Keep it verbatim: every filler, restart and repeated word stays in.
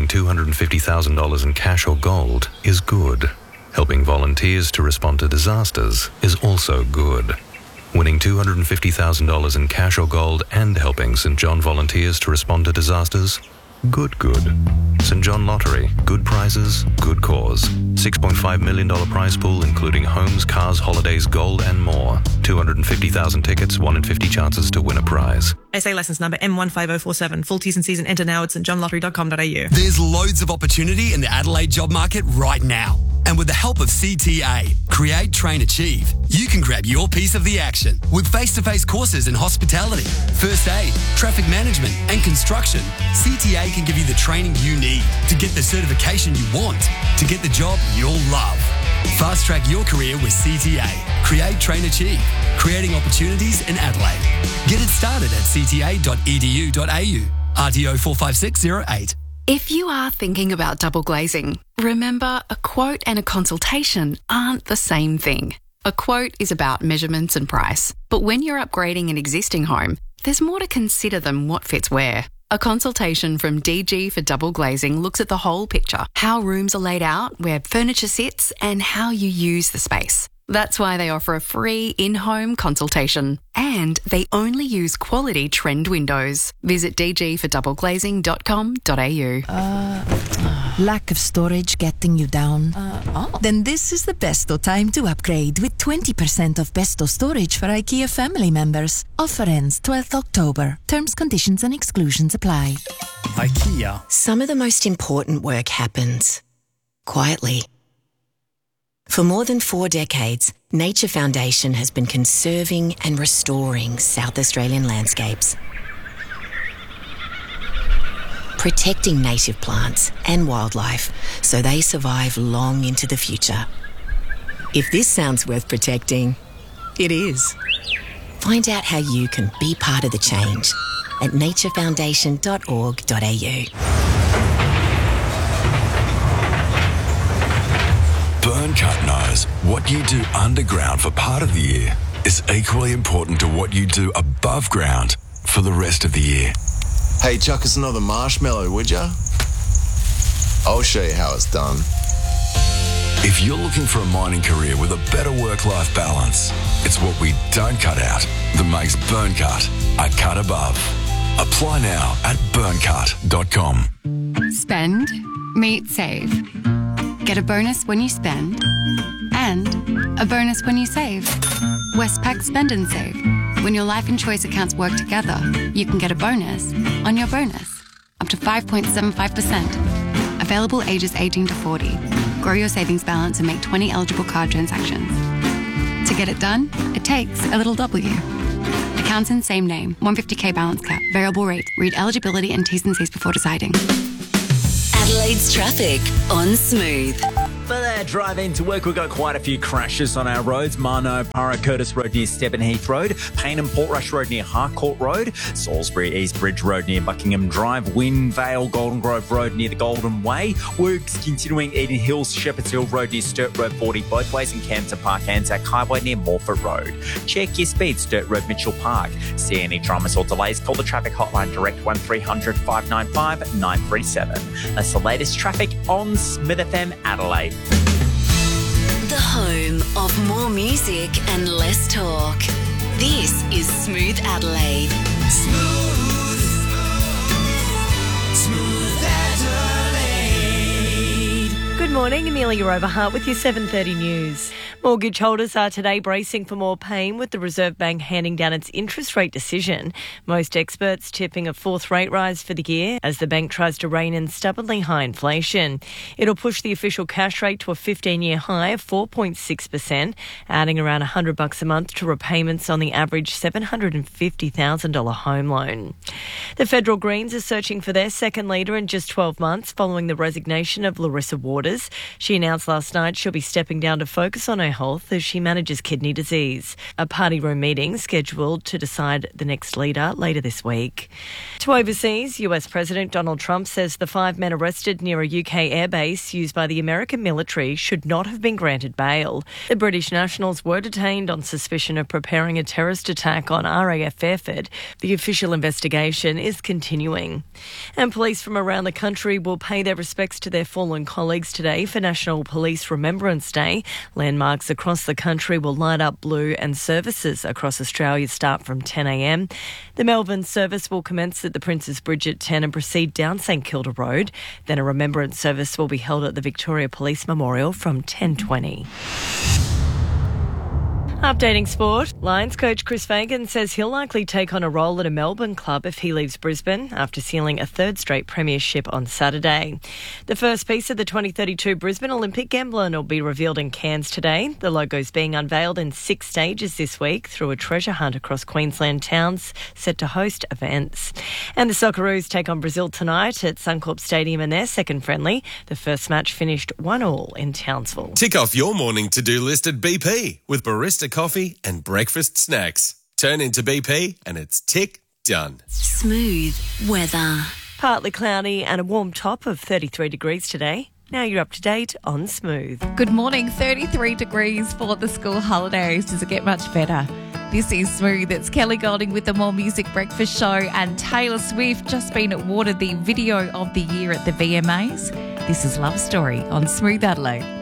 winning two hundred fifty thousand dollars in cash or gold is good. Helping volunteers to respond to disasters is also good. Winning two hundred fifty thousand dollars in cash or gold and helping St John volunteers to respond to disasters? Good, good. St John Lottery. Good prizes, good cause. six point five million dollars prize pool including homes, cars, holidays, gold and more. two hundred fifty thousand tickets, one in fifty chances to win a prize. S A licence number M one five oh four seven. Full T's and C's and enter now at st john lottery dot com dot a u. There's loads of opportunity in the Adelaide job market right now. And with the help of C T A, Create, Train, Achieve, you can grab your piece of the action with face-to-face courses in hospitality, first aid, traffic management and construction. C T A can give you the training you need to get the certification you want, to get the job you'll love. Fast-track your career with C T A. Create, Train, Achieve, creating opportunities in Adelaide. Get it started at c t a dot e d u dot a u. R T O four five six zero eight. If you are thinking about double glazing, remember a quote and a consultation aren't the same thing. A quote is about measurements and price, but when you're upgrading an existing home, there's more to consider than what fits where. A consultation from D G for double glazing looks at the whole picture, how rooms are laid out, where furniture sits, and how you use the space. That's why they offer a free in-home consultation. And they only use quality trend windows. Visit d g for double glazing dot com dot a u. Uh, uh, lack of storage getting you down? Uh, oh. Then this is the best time to upgrade with twenty percent off Besto storage for IKEA family members. Offer ends twelfth October. Terms, conditions and exclusions apply. IKEA. Some of the most important work happens quietly. For more than four decades, Nature Foundation has been conserving and restoring South Australian landscapes, protecting native plants and wildlife so they survive long into the future. If this sounds worth protecting, it is. Find out how you can be part of the change at nature foundation dot org dot a u. Burncut knows what you do underground for part of the year is equally important to what you do above ground for the rest of the year. Hey, chuck us another marshmallow, would ya? I'll show you how it's done. If you're looking for a mining career with a better work-life balance, it's what we don't cut out that makes Burncut a cut above. Apply now at burncut dot com. Spend, meet, save. Get a bonus when you spend and a bonus when you save. Westpac Spend and Save. When your life and choice accounts work together, you can get a bonus on your bonus, up to five point seven five percent. Available ages eighteen to forty. Grow your savings balance and make twenty eligible card transactions. To get it done, it takes a little W. Accounts in same name, one hundred fifty k balance cap, variable rate. Read eligibility and T's and C's before deciding. Adelaide's traffic on Smooth. For that drive into work, we've got quite a few crashes on our roads. Marno, Para, Curtis Road near Stebbin Heath Road, Payne and Portrush Road near Harcourt Road, Salisbury East Bridge Road near Buckingham Drive, Wynn Vale, Golden Grove Road near the Golden Way. Works continuing Eden Hills, Shepherds Hill Road near Sturt Road forty both ways, and Campton Park Anzac Highway near Morford Road. Check your speed, Sturt Road Mitchell Park. See any dramas or delays, call the traffic hotline direct one three hundred five nine five nine three seven. That's the latest traffic on Smith F M Adelaide. The home of more music and less talk. This is Smooth Adelaide. Smooth. Smooth Adelaide. Good morning, Amelia Overhart with your seven thirty news. Mortgage holders are today bracing for more pain with the Reserve Bank handing down its interest rate decision. Most experts tipping a fourth rate rise for the year as the bank tries to rein in stubbornly high inflation. It'll push the official cash rate to a fifteen-year high of four point six percent, adding around one hundred bucks a month to repayments on the average seven hundred fifty thousand dollars home loan. The Federal Greens are searching for their second leader in just twelve months following the resignation of Larissa Waters. She announced last night she'll be stepping down to focus on her her health as she manages kidney disease. A party room meeting scheduled to decide the next leader later this week. To overseas, U S President Donald Trump says the five men arrested near a U K airbase used by the American military should not have been granted bail. The British nationals were detained on suspicion of preparing a terrorist attack on R A F Fairford. The official investigation is continuing. And police from around the country will pay their respects to their fallen colleagues today for National Police Remembrance Day. Landmarks across the country will light up blue and services across Australia start from ten a m. The Melbourne service will commence at the Princes Bridge at ten and proceed down St Kilda Road. Then a remembrance service will be held at the Victoria Police Memorial from ten twenty. Updating sport, Lions coach Chris Fagan says he'll likely take on a role at a Melbourne club if he leaves Brisbane after sealing a third straight premiership on Saturday. The first piece of the twenty thirty-two Brisbane Olympic emblem will be revealed in Cairns today. The logo is being unveiled in six stages this week through a treasure hunt across Queensland towns set to host events. And the Socceroos take on Brazil tonight at Suncorp Stadium in their second friendly. The first match finished one all in Townsville. Tick off your morning to-do list at B P with barista coffee and breakfast snacks. Turn into B P and it's tick done. Smooth weather. Partly cloudy and a warm top of thirty-three degrees today. Now you're up to date on Smooth. Good morning. thirty-three degrees for the school holidays. Does it get much better? This is Smooth. It's Kelly Golding with the More Music Breakfast Show, and Taylor Swift just been awarded the Video of the Year at the V M As. This is Love Story on Smooth Adelaide.